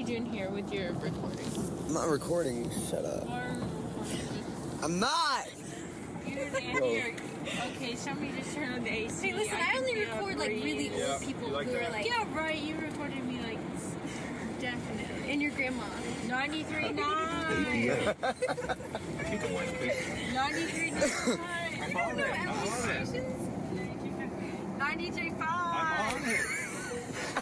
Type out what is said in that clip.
you doing here with your recording? I'm not recording. Shut up. I'm not! Okay, somebody just turned on the AC. Hey, listen, I only record like really old people who are like... Yeah, right, you recorded me like... Definitely. And your grandma. 93.9! 93.9! I don't know, Emily Stations? 93.5!